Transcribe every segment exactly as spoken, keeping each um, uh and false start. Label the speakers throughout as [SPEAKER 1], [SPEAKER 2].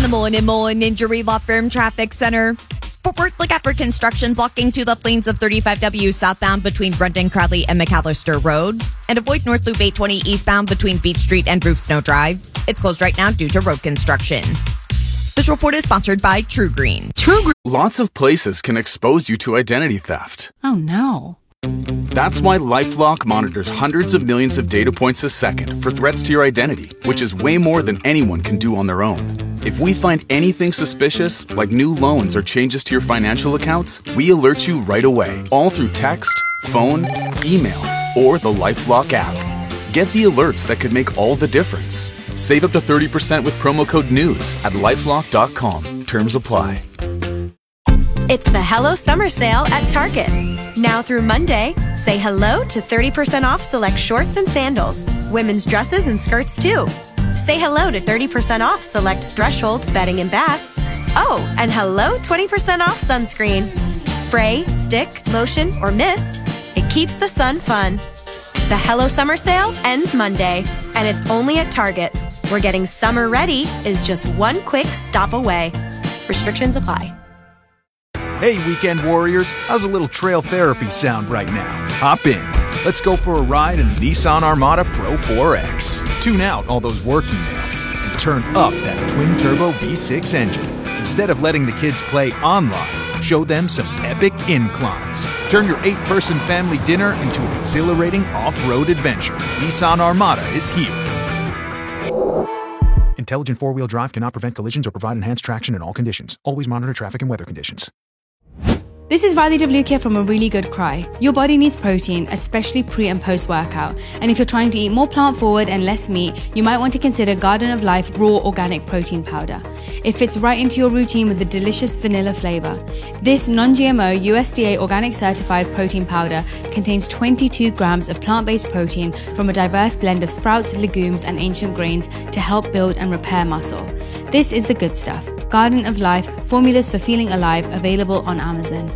[SPEAKER 1] the Mullen and Mullen Injury Law Firm Traffic Center. Report look out for construction blocking two left lanes of thirty-five W southbound between Brendan Crowley and McAllister Road. And avoid North Loop eight twenty eastbound between Beach Street and Roof Snow Drive. It's closed right now due to road construction. This report is sponsored by True Green.
[SPEAKER 2] True Green.
[SPEAKER 3] Lots of places can expose you to identity theft.
[SPEAKER 2] Oh no.
[SPEAKER 3] That's why LifeLock monitors hundreds of millions of data points a second for threats to your identity, which is way more than anyone can do on their own. If we find anything suspicious, like new loans or changes to your financial accounts, we alert you right away, all through text, phone, email, or the LifeLock app. Get the alerts that could make all the difference. Save up to thirty percent with promo code NEWS at lifelock dot com. Terms apply.
[SPEAKER 4] It's the Hello Summer Sale at Target. Now through Monday, say hello to thirty percent off select shorts and sandals, women's dresses and skirts too. Say hello to thirty percent off select Threshold bedding and bath. Oh, and hello twenty percent off sunscreen. Spray, stick, lotion, or mist. It keeps the sun fun. The Hello Summer Sale ends Monday, and it's only at Target, where getting summer ready is just one quick stop away. Restrictions apply.
[SPEAKER 5] Hey, weekend warriors, how's a little trail therapy sound right now? Hop in. Let's go for a ride in the Nissan Armada Pro four X. Tune out all those work emails and turn up that twin-turbo V six engine. Instead of letting the kids play online, show them some epic inclines. Turn your eight-person family dinner into an exhilarating off-road adventure. Nissan Armada is here. Intelligent four-wheel drive cannot prevent collisions or provide enhanced traction in all conditions. Always monitor traffic and weather conditions.
[SPEAKER 6] This is Riley DeVluke from A Really Good Cry. Your body needs protein, especially pre and post workout. And if you're trying to eat more plant forward and less meat, you might want to consider Garden of Life Raw Organic Protein Powder. It fits right into your routine with a delicious vanilla flavor. This non-G M O U S D A organic certified protein powder contains twenty-two grams of plant-based protein from a diverse blend of sprouts, legumes, and ancient grains to help build and repair muscle. This is the good stuff. Garden of Life, formulas for feeling alive, available on Amazon.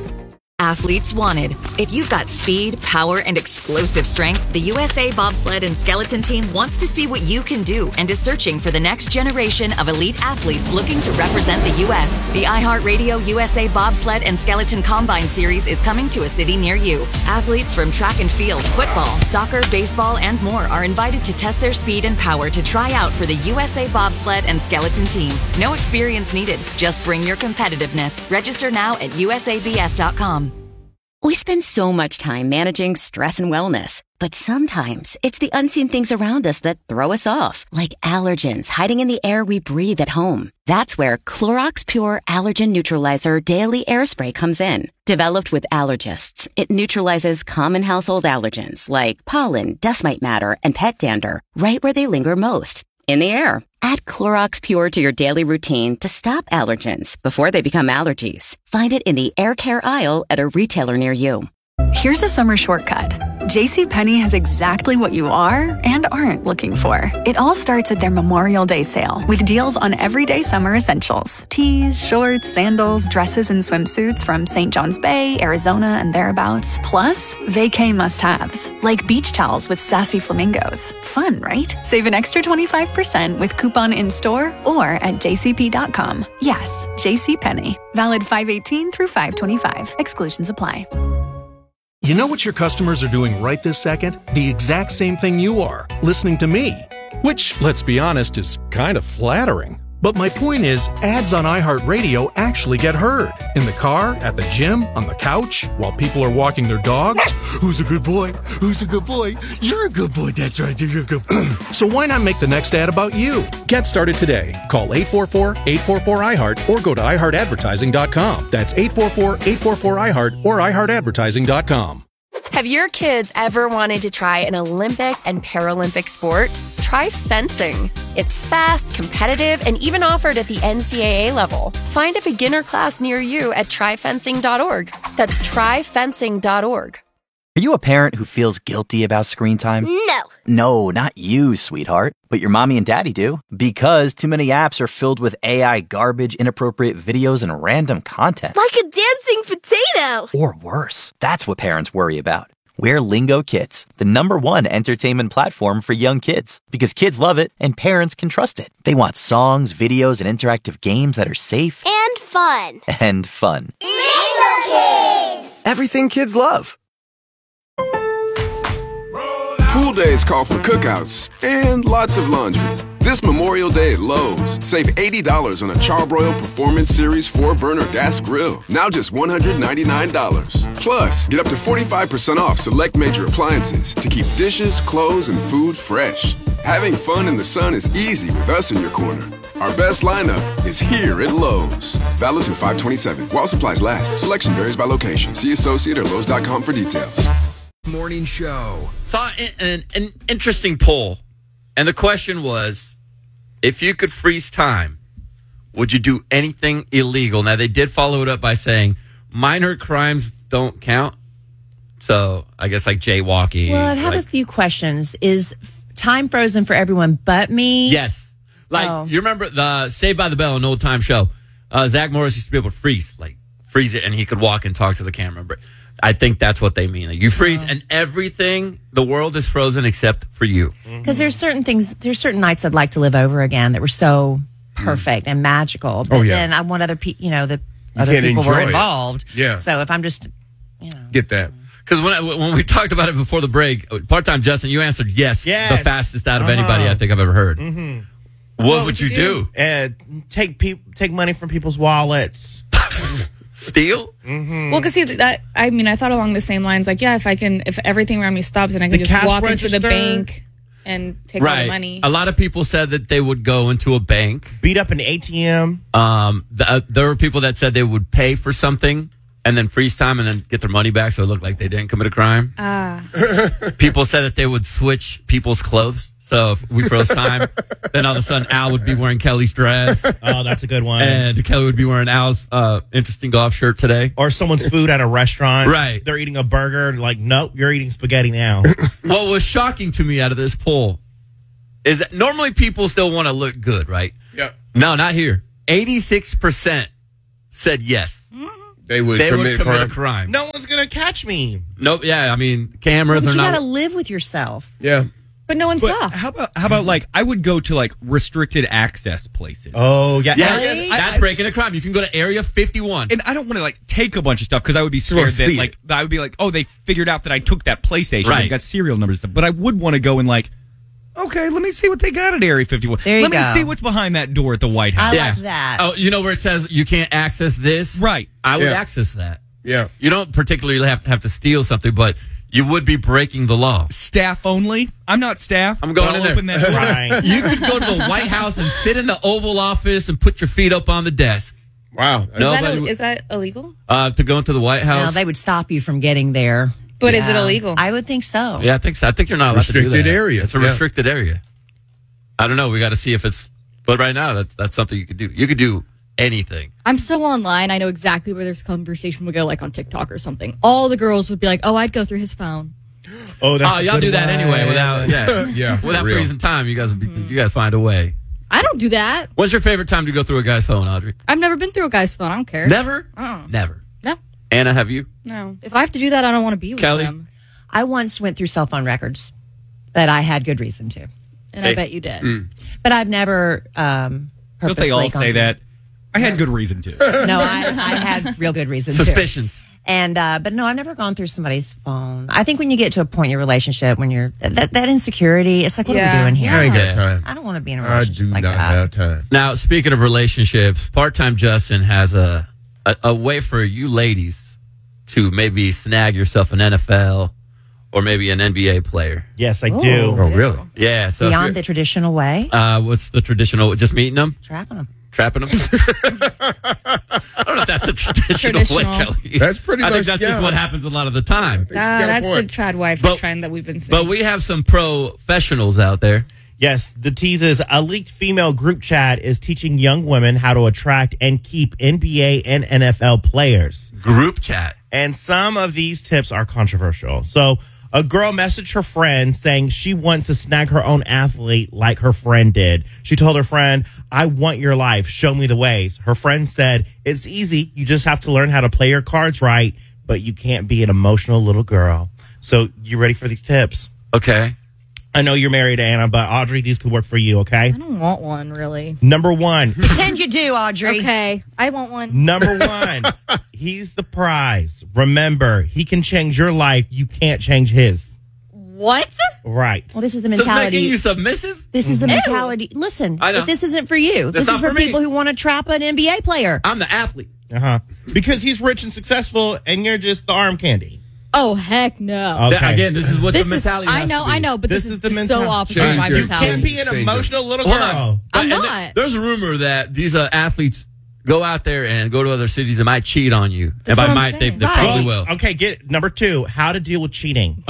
[SPEAKER 7] Athletes wanted. If you've got speed, power, and explosive strength, the U S A Bobsled and Skeleton Team wants to see what you can do and is searching for the next generation of elite athletes looking to represent the U S. The iHeartRadio U S A Bobsled and Skeleton Combine Series is coming to a city near you. Athletes from track and field, football, soccer, baseball, and more are invited to test their speed and power to try out for the U S A Bobsled and Skeleton Team. No experience needed. Just bring your competitiveness. Register now at U S A B S dot com.
[SPEAKER 8] We spend so much time managing stress and wellness, but sometimes it's the unseen things around us that throw us off, like allergens hiding in the air we breathe at home. That's where Clorox Pure Allergen Neutralizer Daily Air Spray comes in. Developed with allergists, it neutralizes common household allergens like pollen, dust mite matter, and pet dander right where they linger most, in the air. Add Clorox Pure to your daily routine to stop allergens before they become allergies. Find it in the air care aisle at a retailer near you.
[SPEAKER 9] Here's a summer shortcut. JCPenney has exactly what you are and aren't looking for. It all starts at their Memorial Day sale with deals on everyday summer essentials. Tees, shorts, sandals, dresses, and swimsuits from Saint John's Bay, Arizona, and thereabouts. Plus, vacay must-haves, like beach towels with sassy flamingos. Fun, right? Save an extra twenty-five percent with coupon in-store or at j c p dot com. Yes, JCPenney. Valid five eighteen through five twenty-five. Exclusions apply.
[SPEAKER 10] You know what your customers are doing right this second? The exact same thing you are, listening to me. Which, let's be honest, is kind of flattering. But my point is, ads on iHeartRadio actually get heard. In the car, at the gym, on the couch, while people are walking their dogs. Who's a good boy? Who's a good boy? You're a good boy, that's right, you're a good boy. So why not make the next ad about you? Get started today. Call eight four four, eight four four, I heart or go to i heart advertising dot com. That's eight four four, eight four four, I heart or i heart advertising dot com.
[SPEAKER 4] Have your kids ever wanted to try an Olympic and Paralympic sport? Try fencing. It's fast, competitive, and even offered at the N C double A level. Find a beginner class near you at try fencing dot org. That's try fencing dot org.
[SPEAKER 11] Are you a parent who feels guilty about screen time?
[SPEAKER 12] No.
[SPEAKER 11] No, not you, sweetheart. But your mommy and daddy do. Because too many apps are filled with A I garbage, inappropriate videos, and random content.
[SPEAKER 12] Like a dancing potato.
[SPEAKER 11] Or worse. That's what parents worry about. We're Lingo Kids, the number one entertainment platform for young kids. Because kids love it and parents can trust it. They want songs, videos, and interactive games that are safe
[SPEAKER 2] and fun.
[SPEAKER 11] And fun.
[SPEAKER 2] Lingo Kids!
[SPEAKER 12] Everything kids love.
[SPEAKER 13] Pool days call for cookouts and lots of laundry. This Memorial Day at Lowe's, save eighty dollars on a Charbroil Performance Series four burner gas grill. Now just one hundred ninety-nine dollars. Plus, get up to forty-five percent off select major appliances to keep dishes, clothes, and food fresh. Having fun in the sun is easy with us in your corner. Our best lineup is here at Lowe's. Valid through five twenty-seven. While supplies last. Selection varies by location. See associate or Lowe's dot com for details.
[SPEAKER 14] Morning show.
[SPEAKER 15] Saw an, an interesting poll, and the question was, if you could freeze time, would you do anything illegal? Now, they did follow it up by saying minor crimes don't count. So I guess like jaywalking.
[SPEAKER 16] Well, I have
[SPEAKER 15] like,
[SPEAKER 16] a few questions. Is f- time frozen for everyone but me?
[SPEAKER 15] Yes. Like,
[SPEAKER 16] oh.
[SPEAKER 15] you remember the Saved by the Bell, an old time show. Uh, Zach Morris used to be able to freeze, like freeze it, and he could walk and talk to the camera. But I think that's what they mean. Like, you freeze, oh. and everything, the world is frozen except for you.
[SPEAKER 16] Because there's certain things, there's certain nights I'd like to live over again that were so perfect mm. and magical. But
[SPEAKER 14] oh, yeah.
[SPEAKER 16] then I want other people, you know, the
[SPEAKER 14] you
[SPEAKER 16] other people were involved.
[SPEAKER 14] It. Yeah.
[SPEAKER 16] So if I'm just, you know.
[SPEAKER 14] Get that.
[SPEAKER 15] Because when I, when we talked about it before the break, part-time Justin, you answered yes,
[SPEAKER 17] yes.
[SPEAKER 15] the fastest out of
[SPEAKER 17] uh-huh.
[SPEAKER 15] anybody I think I've ever heard.
[SPEAKER 17] Mm-hmm.
[SPEAKER 15] What, what would you do?
[SPEAKER 17] do? Uh, take pe- take money from people's wallets.
[SPEAKER 15] Steal?
[SPEAKER 18] Mm-hmm. Well, because see that I mean, I thought along the same lines. Like, yeah, if I can, if everything around me stops and I can
[SPEAKER 17] the
[SPEAKER 18] just walk
[SPEAKER 17] register.
[SPEAKER 18] into the bank and take
[SPEAKER 15] right.
[SPEAKER 18] all the money.
[SPEAKER 15] A lot of people said that they would go into a bank,
[SPEAKER 17] beat up an A T M.
[SPEAKER 15] Um, the, uh, there were people that said they would pay for something and then freeze time and then get their money back, so it looked like they didn't commit a crime.
[SPEAKER 18] Ah.
[SPEAKER 15] People said that they would switch people's clothes. So if we froze time, then all of a sudden Al would be wearing Kelly's dress.
[SPEAKER 17] Oh, that's a good one.
[SPEAKER 15] And Kelly would be wearing Al's uh, interesting golf shirt today.
[SPEAKER 17] Or someone's food at a restaurant.
[SPEAKER 15] Right.
[SPEAKER 17] They're eating a burger. Like, nope, you're eating spaghetti now.
[SPEAKER 15] What was shocking to me out of this poll is that normally people still want to look good, right?
[SPEAKER 14] Yeah.
[SPEAKER 15] No, not here. eighty-six percent said yes.
[SPEAKER 14] They would
[SPEAKER 15] they
[SPEAKER 14] commit,
[SPEAKER 15] would commit
[SPEAKER 14] crime.
[SPEAKER 15] a crime.
[SPEAKER 17] No one's going to catch me.
[SPEAKER 15] Nope. Yeah, I mean, cameras
[SPEAKER 16] well,
[SPEAKER 15] are
[SPEAKER 16] you
[SPEAKER 15] not.
[SPEAKER 16] You got to live with yourself.
[SPEAKER 14] Yeah.
[SPEAKER 18] But no one
[SPEAKER 19] but
[SPEAKER 18] saw.
[SPEAKER 19] How about how about like I would go to like restricted access places.
[SPEAKER 17] Oh yeah,
[SPEAKER 15] yeah,
[SPEAKER 16] really?
[SPEAKER 15] that's
[SPEAKER 19] I,
[SPEAKER 15] breaking a crime. You can go to Area fifty-one,
[SPEAKER 19] and I don't want to like take a bunch of stuff because I would be scared that like I would be like, oh, they figured out that I took that PlayStation.
[SPEAKER 15] Right.
[SPEAKER 19] And got serial numbers and stuff. But I would want to go and like, okay, let me see what they got at Area fifty-one.
[SPEAKER 16] There you
[SPEAKER 19] let
[SPEAKER 16] go.
[SPEAKER 19] me see what's behind that door at the White House.
[SPEAKER 16] I
[SPEAKER 15] yeah.
[SPEAKER 16] like that.
[SPEAKER 15] Oh, you know where it says you can't access this?
[SPEAKER 19] Right.
[SPEAKER 15] I would
[SPEAKER 14] Yeah.
[SPEAKER 15] access that.
[SPEAKER 14] Yeah.
[SPEAKER 15] You don't particularly have to have to steal something, but you would be breaking the law.
[SPEAKER 19] Staff only. I'm not staff.
[SPEAKER 15] I'm going
[SPEAKER 19] I'll
[SPEAKER 15] in there.
[SPEAKER 19] open that door.
[SPEAKER 17] Right.
[SPEAKER 15] You could go to the White House and sit in the Oval Office and put your feet up on the desk.
[SPEAKER 14] Wow.
[SPEAKER 18] Is,
[SPEAKER 15] No,
[SPEAKER 18] that,
[SPEAKER 15] but-
[SPEAKER 18] a, is that illegal?
[SPEAKER 15] Uh, to go into the White
[SPEAKER 16] No,
[SPEAKER 15] House.
[SPEAKER 16] they would stop you from getting there.
[SPEAKER 18] But
[SPEAKER 16] Yeah.
[SPEAKER 18] is it illegal?
[SPEAKER 16] I would think so.
[SPEAKER 15] yeah, I think so. I think you're not allowed
[SPEAKER 14] Restricted
[SPEAKER 15] to do that.
[SPEAKER 14] area.
[SPEAKER 15] It's a
[SPEAKER 14] Yeah.
[SPEAKER 15] restricted area. I don't know. We got to see if it's. But right now, that's that's something you could do. You could do anything.
[SPEAKER 20] I'm so online. I know exactly where this conversation would go, like on TikTok or something. All the girls would be like, "Oh, I'd go through his phone."
[SPEAKER 17] Oh, that's
[SPEAKER 15] oh,
[SPEAKER 17] a
[SPEAKER 15] y'all
[SPEAKER 17] good
[SPEAKER 15] do that
[SPEAKER 17] one.
[SPEAKER 15] anyway without yeah,
[SPEAKER 14] Yeah, for
[SPEAKER 15] without
[SPEAKER 14] real.
[SPEAKER 15] freezing time. You guys, would be, you guys find a way.
[SPEAKER 20] I don't do that.
[SPEAKER 15] What's your favorite time to go through a guy's phone, Audrey?
[SPEAKER 20] I've never been through a guy's phone. I don't care.
[SPEAKER 15] Never,
[SPEAKER 20] Uh-uh.
[SPEAKER 15] never.
[SPEAKER 20] No.
[SPEAKER 15] Anna, have you?
[SPEAKER 18] No.
[SPEAKER 20] If I have to do that, I don't want to be with
[SPEAKER 15] Kelly?
[SPEAKER 20] them.
[SPEAKER 16] I once went through cell phone records that I had good reason to.
[SPEAKER 20] And
[SPEAKER 15] Okay.
[SPEAKER 20] I bet you did.
[SPEAKER 15] Mm.
[SPEAKER 16] But I've never um,
[SPEAKER 19] Don't they all
[SPEAKER 16] purposely
[SPEAKER 19] say
[SPEAKER 16] gone-
[SPEAKER 19] that? I had good reason to.
[SPEAKER 16] No, I, I had real good reason to.
[SPEAKER 15] Suspicions.
[SPEAKER 16] And uh, but no, I've never gone through somebody's phone. I think when you get to a point in your relationship when you're that, that insecurity, it's like, what are
[SPEAKER 18] Yeah.
[SPEAKER 16] we doing here?
[SPEAKER 14] I ain't got
[SPEAKER 15] Yeah.
[SPEAKER 14] time.
[SPEAKER 16] I don't want to be in a
[SPEAKER 14] I
[SPEAKER 16] relationship
[SPEAKER 14] do
[SPEAKER 16] like
[SPEAKER 14] not
[SPEAKER 16] that.
[SPEAKER 14] have time.
[SPEAKER 15] Now, speaking of relationships, part-time Justin has a, a a way for you ladies to maybe snag yourself an N F L or maybe an N B A player.
[SPEAKER 17] Yes, I
[SPEAKER 16] Ooh.
[SPEAKER 17] do.
[SPEAKER 14] Oh, really?
[SPEAKER 15] Yeah. So if
[SPEAKER 16] Beyond
[SPEAKER 15] you're-
[SPEAKER 16] the traditional way,
[SPEAKER 15] uh, what's the traditional? Just meeting them,
[SPEAKER 16] trapping them.
[SPEAKER 15] trapping them. I don't know if that's a traditional, way,
[SPEAKER 18] Traditional.
[SPEAKER 15] Kelly.
[SPEAKER 14] That's pretty
[SPEAKER 15] I
[SPEAKER 14] much,
[SPEAKER 15] think that's
[SPEAKER 14] yeah.
[SPEAKER 15] just what happens a lot of the time.
[SPEAKER 18] Ah,
[SPEAKER 14] got a
[SPEAKER 18] that's the
[SPEAKER 14] point.
[SPEAKER 18] trad wife
[SPEAKER 15] But-
[SPEAKER 18] trend that we've been seeing.
[SPEAKER 15] But we have some professionals out there.
[SPEAKER 17] Yes, the tease is a leaked female group chat is teaching young women how to attract and keep N B A and N F L players.
[SPEAKER 15] Group chat.
[SPEAKER 17] And some of these tips are controversial. So a girl messaged her friend saying she wants to snag her own athlete like her friend did. She told her friend, I want your life. Show me the ways. Her friend said, it's easy. You just have to learn how to play your cards right, but you can't be an emotional little girl. So you ready for these tips?
[SPEAKER 15] Okay.
[SPEAKER 17] I know you're married, Anna, but Audrey, these could work for you, okay?
[SPEAKER 20] I don't want one, really.
[SPEAKER 17] Number one.
[SPEAKER 16] Pretend you do, Audrey.
[SPEAKER 20] Okay, I want one.
[SPEAKER 17] Number one. He's the prize. Remember, he can change your life. You can't change his.
[SPEAKER 20] What?
[SPEAKER 17] Right.
[SPEAKER 16] Well, this is the
[SPEAKER 15] So
[SPEAKER 16] mentality.
[SPEAKER 15] making you submissive?
[SPEAKER 16] This is the
[SPEAKER 15] Ew.
[SPEAKER 16] mentality. Listen,
[SPEAKER 15] I know.
[SPEAKER 16] if this isn't for you,
[SPEAKER 15] That's
[SPEAKER 16] this
[SPEAKER 15] not
[SPEAKER 16] is for,
[SPEAKER 15] for me.
[SPEAKER 16] people who want to trap an N B A player.
[SPEAKER 15] I'm the athlete.
[SPEAKER 17] Uh-huh. Because he's rich and successful, and you're just the arm candy.
[SPEAKER 20] Oh, heck no.
[SPEAKER 17] Okay.
[SPEAKER 15] Again, this is what
[SPEAKER 20] This
[SPEAKER 15] the
[SPEAKER 20] is,
[SPEAKER 15] mentality
[SPEAKER 20] I
[SPEAKER 15] has
[SPEAKER 20] know,
[SPEAKER 15] to be.
[SPEAKER 20] I know, but this,
[SPEAKER 17] This
[SPEAKER 20] is,
[SPEAKER 17] is the
[SPEAKER 20] just so
[SPEAKER 17] mentality.
[SPEAKER 20] opposite of my
[SPEAKER 17] You
[SPEAKER 20] mentality.
[SPEAKER 17] can't be an emotional little
[SPEAKER 15] Hold
[SPEAKER 17] girl.
[SPEAKER 15] on.
[SPEAKER 20] I'm
[SPEAKER 15] And
[SPEAKER 20] not.
[SPEAKER 15] th- there's a rumor that these uh, athletes go out there and go to other cities and might cheat on you.
[SPEAKER 20] That's
[SPEAKER 15] and by
[SPEAKER 20] what I'm
[SPEAKER 15] might, they,
[SPEAKER 20] saying.
[SPEAKER 15] they probably
[SPEAKER 17] Well,
[SPEAKER 15] will.
[SPEAKER 17] Okay, get number two. How to deal with cheating.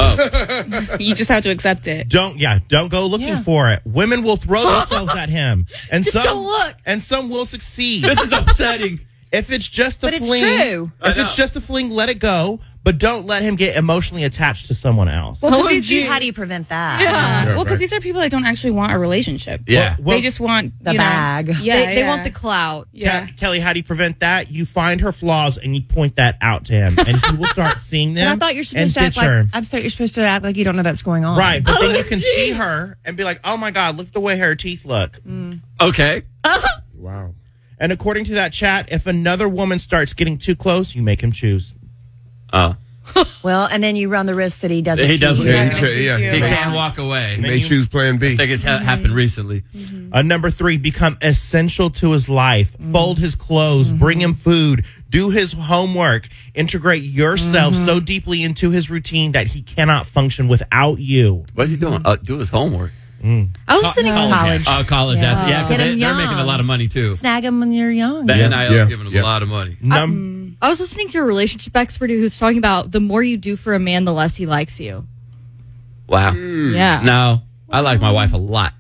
[SPEAKER 18] You just have to accept it.
[SPEAKER 17] Don't yeah. Don't go looking
[SPEAKER 18] Yeah.
[SPEAKER 17] for it. Women will throw themselves at him, and
[SPEAKER 20] Just
[SPEAKER 17] some
[SPEAKER 20] don't look.
[SPEAKER 17] and some will succeed.
[SPEAKER 15] This is upsetting.
[SPEAKER 17] If it's just a
[SPEAKER 16] But it's
[SPEAKER 17] fling,
[SPEAKER 16] true.
[SPEAKER 15] I
[SPEAKER 17] if it's
[SPEAKER 15] know.
[SPEAKER 17] just a fling, let it go. But don't let him get emotionally attached to someone else.
[SPEAKER 18] Well, 'cause
[SPEAKER 16] How
[SPEAKER 18] these-
[SPEAKER 16] do you-
[SPEAKER 18] these-
[SPEAKER 16] how do you prevent that?
[SPEAKER 18] Yeah.
[SPEAKER 17] Yeah,
[SPEAKER 18] Well, because
[SPEAKER 17] right.
[SPEAKER 18] these are people that don't actually want a relationship.
[SPEAKER 15] Yeah.
[SPEAKER 17] Well,
[SPEAKER 18] They just want
[SPEAKER 16] The
[SPEAKER 18] you know-
[SPEAKER 16] bag.
[SPEAKER 18] Yeah,
[SPEAKER 20] they, they
[SPEAKER 18] yeah.
[SPEAKER 20] want the clout.
[SPEAKER 18] Yeah.
[SPEAKER 17] Ke- Kelly, how do you prevent that? You find her flaws and you point that out to him, and he will start seeing
[SPEAKER 16] But
[SPEAKER 17] them.
[SPEAKER 16] I thought you're
[SPEAKER 17] and
[SPEAKER 16] supposed to act
[SPEAKER 17] ditch
[SPEAKER 16] like
[SPEAKER 17] her.
[SPEAKER 16] I thought you're supposed to act like you don't know that's going on.
[SPEAKER 17] Right, but
[SPEAKER 20] Oh,
[SPEAKER 17] then you can see her and be like, "Oh my God, look at the way her teeth look."
[SPEAKER 15] Okay.
[SPEAKER 14] Wow.
[SPEAKER 17] And according to that chat, if another woman starts getting too close, you make him choose.
[SPEAKER 15] Uh,
[SPEAKER 16] Well, and then you run the risk that he doesn't.
[SPEAKER 15] he
[SPEAKER 16] choose
[SPEAKER 15] doesn't.
[SPEAKER 16] you.
[SPEAKER 14] Yeah, he
[SPEAKER 18] gonna
[SPEAKER 14] tra-
[SPEAKER 18] choose
[SPEAKER 14] yeah,
[SPEAKER 18] you.
[SPEAKER 15] He
[SPEAKER 14] may-
[SPEAKER 15] can walk away.
[SPEAKER 14] May choose Plan B.
[SPEAKER 15] I think it's ha- happened recently.
[SPEAKER 17] Uh, number three, become essential to his life. Fold his clothes, bring him food, do his homework, integrate yourself so deeply into his routine that he cannot function without you.
[SPEAKER 15] What's he doing? Uh, do his homework.
[SPEAKER 20] I was listening.
[SPEAKER 16] College.
[SPEAKER 15] Oh, college.
[SPEAKER 20] Yeah.
[SPEAKER 15] Yeah, yeah 'cause
[SPEAKER 16] Get
[SPEAKER 15] they,
[SPEAKER 16] him
[SPEAKER 15] they're making a
[SPEAKER 16] young.
[SPEAKER 15] lot of money too.
[SPEAKER 16] Snag him when you're young.
[SPEAKER 15] The N I L
[SPEAKER 14] Yeah.
[SPEAKER 15] is giving them
[SPEAKER 14] Yeah.
[SPEAKER 15] a lot of money.
[SPEAKER 17] Num-
[SPEAKER 20] I was listening to a relationship expert who was talking about the more you do for a man, the less he likes you.
[SPEAKER 15] Wow.
[SPEAKER 20] Yeah.
[SPEAKER 15] No, I like my wife a lot.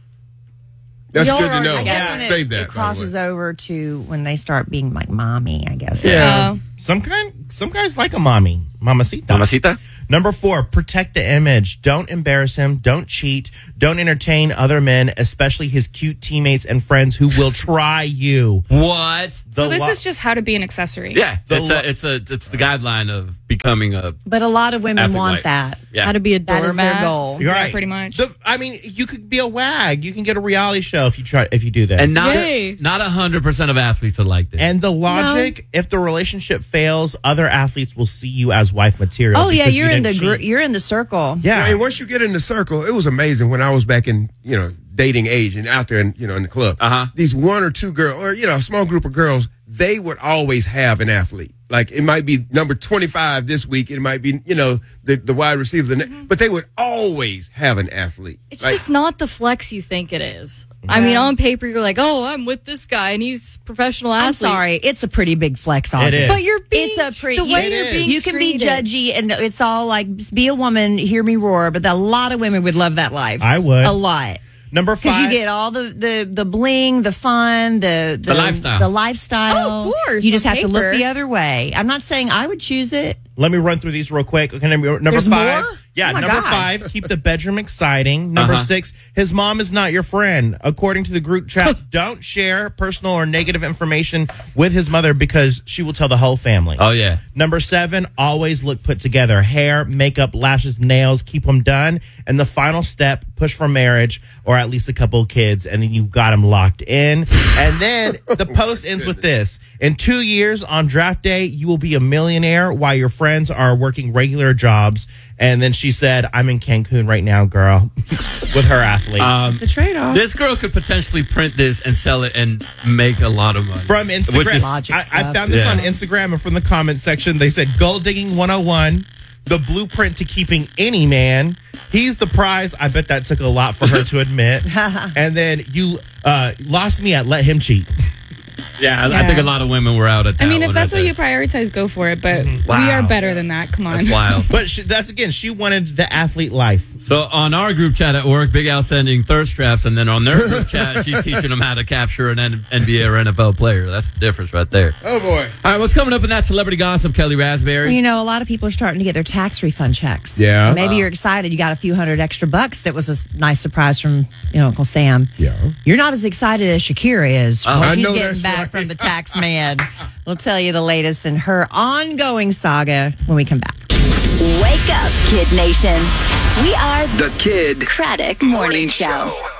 [SPEAKER 14] That's
[SPEAKER 20] Y'all
[SPEAKER 14] good to
[SPEAKER 20] are-
[SPEAKER 14] know.
[SPEAKER 16] I guess when it,
[SPEAKER 14] Save that.
[SPEAKER 16] it
[SPEAKER 14] by the
[SPEAKER 16] crosses
[SPEAKER 14] way.
[SPEAKER 16] over to when they start being like mommy, I guess.
[SPEAKER 18] Yeah.
[SPEAKER 17] Some kind, some guys like a mommy, mamacita.
[SPEAKER 15] Mamacita?
[SPEAKER 17] Number four, protect the image. Don't embarrass him. Don't cheat. Don't entertain other men, especially his cute teammates and friends who will try you.
[SPEAKER 15] What?
[SPEAKER 17] The
[SPEAKER 18] So this
[SPEAKER 17] lo-
[SPEAKER 18] is just how to be an accessory.
[SPEAKER 15] Yeah,
[SPEAKER 17] The
[SPEAKER 15] it's
[SPEAKER 17] lo-
[SPEAKER 15] a, it's a, it's the guideline of becoming a.
[SPEAKER 16] But a lot of women
[SPEAKER 15] Athlete
[SPEAKER 16] want
[SPEAKER 15] wife.
[SPEAKER 16] that.
[SPEAKER 15] Yeah.
[SPEAKER 20] How to be a
[SPEAKER 16] That is
[SPEAKER 20] doormat.
[SPEAKER 16] their goal.
[SPEAKER 17] You're
[SPEAKER 18] Yeah,
[SPEAKER 17] right.
[SPEAKER 18] pretty much.
[SPEAKER 17] The, I mean, you could be a wag. You can get a reality show if you try if you do this.
[SPEAKER 15] And not
[SPEAKER 20] Yay.
[SPEAKER 15] not a hundred percent of athletes are like this.
[SPEAKER 17] And the logic, if the relationship fails, other athletes will see you as wife material.
[SPEAKER 16] Oh yeah,
[SPEAKER 17] because
[SPEAKER 16] you're
[SPEAKER 17] you
[SPEAKER 16] in the
[SPEAKER 17] didn't
[SPEAKER 16] gr-
[SPEAKER 17] cheat.
[SPEAKER 16] you're in the circle.
[SPEAKER 17] Yeah.
[SPEAKER 14] I mean, once you get in the circle, it was amazing when I was back in, you know, dating age and out there, in, you know, in the club.
[SPEAKER 15] Uh-huh.
[SPEAKER 14] These one or two girls, or you know, a small group of girls, they would always have an athlete. Like it might be number twenty-five this week. It might be, you know, the, the wide receiver, the ne- but they would always have an athlete.
[SPEAKER 20] It's
[SPEAKER 14] Like,
[SPEAKER 20] just not the flex you think it is. I mean, on paper, you're like, oh, I'm with this guy and he's a professional athlete.
[SPEAKER 16] I'm sorry, it's a pretty big flex on
[SPEAKER 17] It is.
[SPEAKER 20] But you're being,
[SPEAKER 16] It's a pretty.
[SPEAKER 20] the way
[SPEAKER 17] It
[SPEAKER 20] you're
[SPEAKER 17] is.
[SPEAKER 20] being
[SPEAKER 16] You can be
[SPEAKER 20] treated.
[SPEAKER 16] judgy, and it's all like be a woman, hear me roar. But a lot of women would love that life.
[SPEAKER 17] I would.
[SPEAKER 16] a lot.
[SPEAKER 17] Number
[SPEAKER 16] Because
[SPEAKER 17] five.
[SPEAKER 16] you get all the, the, the bling, the fun, the the,
[SPEAKER 15] The lifestyle.
[SPEAKER 16] the lifestyle.
[SPEAKER 20] Oh, of course,
[SPEAKER 16] You just
[SPEAKER 20] on
[SPEAKER 16] have to look
[SPEAKER 20] paper.
[SPEAKER 16] the other way. I'm not saying I would choose it.
[SPEAKER 17] Let me run through these real quick. Okay, number, number
[SPEAKER 16] There's
[SPEAKER 17] five.
[SPEAKER 16] more?
[SPEAKER 17] Yeah,
[SPEAKER 16] Oh my
[SPEAKER 17] number
[SPEAKER 16] God.
[SPEAKER 17] five, keep the bedroom exciting. Number
[SPEAKER 15] Uh-huh.
[SPEAKER 17] six, his mom is not your friend. According to the group chat, don't share personal or negative information with his mother because she will tell the whole family.
[SPEAKER 15] oh yeah.
[SPEAKER 17] Number seven, always look put together. Hair, makeup, lashes, nails, keep them done. And the final step, push for marriage or at least a couple of kids. And then you got them locked in. And then the post ends with this. In two years on draft day, you will be a millionaire while your friends are working regular jobs. And then she said, I'm in Cancun right now, girl, with her athlete.
[SPEAKER 15] Um,
[SPEAKER 16] It's a trade off.
[SPEAKER 15] this girl could potentially print this and sell it and make a lot of money
[SPEAKER 17] From
[SPEAKER 15] Which
[SPEAKER 17] Instagram.
[SPEAKER 15] is-
[SPEAKER 16] Logic
[SPEAKER 17] I, I
[SPEAKER 16] stuff.
[SPEAKER 17] found this
[SPEAKER 15] Yeah.
[SPEAKER 17] on Instagram and from the comment section. They said gold digging one oh one, the blueprint to keeping any man. He's the prize. I bet that took a lot for her to admit. And then you uh, lost me at let him cheat.
[SPEAKER 15] yeah, I, I
[SPEAKER 18] Yeah.
[SPEAKER 15] think a lot of women were out at that
[SPEAKER 18] I mean, if
[SPEAKER 15] one
[SPEAKER 18] that's
[SPEAKER 15] right
[SPEAKER 18] what
[SPEAKER 15] there.
[SPEAKER 18] you prioritize, go for it. But we
[SPEAKER 15] Wow.
[SPEAKER 18] are better than that. Come on.
[SPEAKER 15] That's wild.
[SPEAKER 17] But she, that's again, she wanted the athlete life.
[SPEAKER 15] So on our group chat at work, Big Al sending thirst traps, and then on their group chat, she's teaching them how to capture an N- NBA or N F L player. That's the difference right there.
[SPEAKER 14] oh boy.
[SPEAKER 15] All right, what's coming up in that celebrity gossip, Kelly Raspberry?
[SPEAKER 16] Well, you know, a lot of people are starting to get their tax refund checks.
[SPEAKER 14] Yeah.
[SPEAKER 16] Maybe you're excited. You got a few hundred extra bucks. That was a s- nice surprise from you know Uncle Sam.
[SPEAKER 14] Yeah.
[SPEAKER 16] You're not as excited as Shakira is.
[SPEAKER 15] Oh.
[SPEAKER 16] What
[SPEAKER 14] I
[SPEAKER 16] she's
[SPEAKER 14] know
[SPEAKER 16] getting
[SPEAKER 14] that's
[SPEAKER 16] back
[SPEAKER 14] right.
[SPEAKER 16] from the tax man. We'll tell you the latest in her ongoing saga when we come back.
[SPEAKER 12] Wake up, Kid Nation. We are
[SPEAKER 21] the Kid
[SPEAKER 12] Craddock Morning Show.